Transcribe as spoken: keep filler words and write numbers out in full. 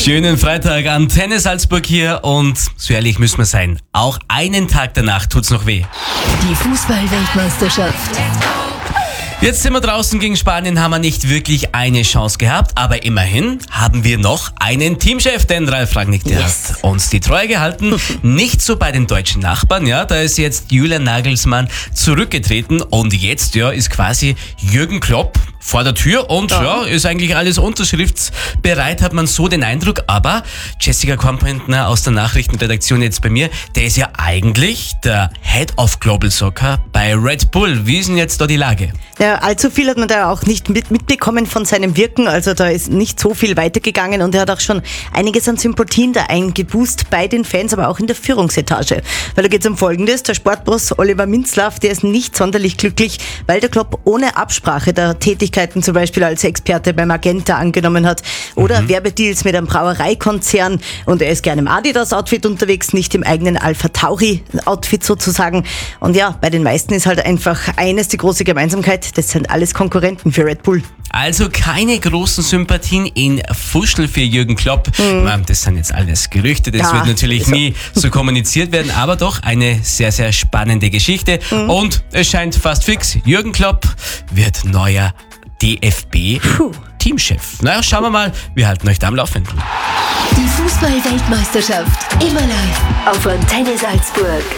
Schönen Freitag, Antenne Salzburg hier und so ehrlich müssen wir sein, auch einen Tag danach tut's noch weh. Die Fußball-Weltmeisterschaft. Jetzt sind wir draußen, gegen Spanien haben wir nicht wirklich eine Chance gehabt, aber immerhin haben wir noch einen Teamchef, denn Ralf Rangnick, der Yes. hat uns die Treue gehalten. Nicht so bei den deutschen Nachbarn, ja, da ist jetzt Julian Nagelsmann zurückgetreten und jetzt, ja, ist quasi Jürgen Klopp vor der Tür und ja, ja ist eigentlich alles unterschriftsbereit, hat man so den Eindruck, aber Jessica Kompentner aus der Nachrichtenredaktion jetzt bei mir, der ist ja eigentlich der Head of Global Soccer bei Red Bull. Wie ist denn jetzt da die Lage? Ja, allzu viel hat man da auch nicht mit, mitbekommen von seinem Wirken, also da ist nicht so viel weitergegangen und er hat auch schon einiges an Sympathien da eingeboost bei den Fans, aber auch in der Führungsetage. Weil da geht es um Folgendes, der Sportboss Oliver Minzlaff, der ist nicht sonderlich glücklich, weil der Klopp ohne Absprache der Tätigkeiten zum Beispiel als Experte beim Magenta angenommen hat oder mhm. Werbedeals mit einem Brauereikonzern und er ist gerne im Adidas-Outfit unterwegs, nicht im eigenen Alpha Tauri-Outfit sozusagen. Und ja, bei den meisten ist halt einfach eines die große Gemeinsamkeit, das sind alles Konkurrenten für Red Bull. Also keine großen Sympathien in Fuschel für Jürgen Klopp. Mhm. Das sind jetzt alles Gerüchte, das ja, wird natürlich so. nie so kommuniziert werden, aber doch eine sehr, sehr spannende Geschichte. Mhm. Und es scheint fast fix, Jürgen Klopp wird neuer D F B-Teamchef. Na, schauen wir mal, wir halten euch da am Laufenden. Die Fußball-Weltmeisterschaft. Immer live auf Antenne Salzburg.